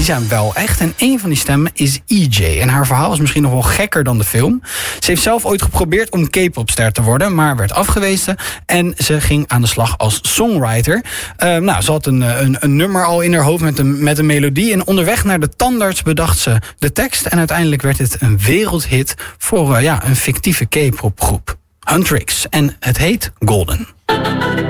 zijn wel echt. En een van die stemmen is EJ. En haar verhaal is misschien nog wel gekker dan de film. Ze heeft zelf ooit geprobeerd om K-popster te worden, maar werd afgewezen. En ze ging aan de slag als songwriter. Ze had een nummer al in haar hoofd met een melodie. En onderweg naar de tandarts bedacht ze de tekst. En uiteindelijk werd het een wereldhit voor een fictieve K-popgroep. Huntrix. En het heet Golden.